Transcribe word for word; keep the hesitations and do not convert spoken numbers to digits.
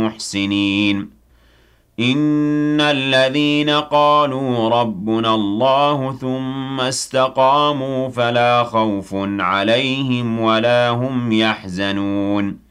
المحسنين إن الذين قالوا ربنا الله ثم استقاموا فلا خوف عليهم ولا هم يحزنون